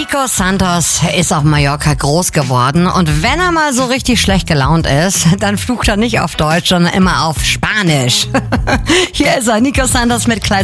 Nico Santos ist auf Mallorca groß geworden und wenn er mal so richtig schlecht gelaunt ist, dann flucht er nicht auf Deutsch, sondern immer auf Spanisch. Hier ist er, Nico Santos mit Kleist